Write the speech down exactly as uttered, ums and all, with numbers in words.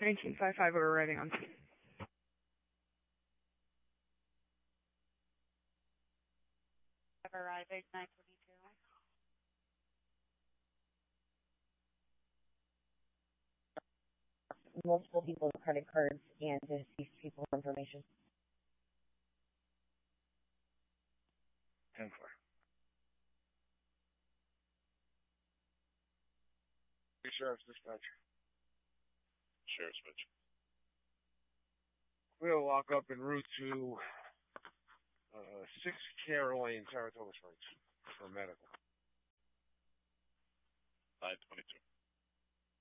nineteen fifty-five, we're arriving on scene. Arriving, nine twenty-two. Multiple people's credit cards and deceased people's information. ten four. Sheriff's dispatch. Sheriff's dispatch. We'll walk up en route to uh, six Carroll Lane, Saratoga Springs, for medical. nine twenty-two.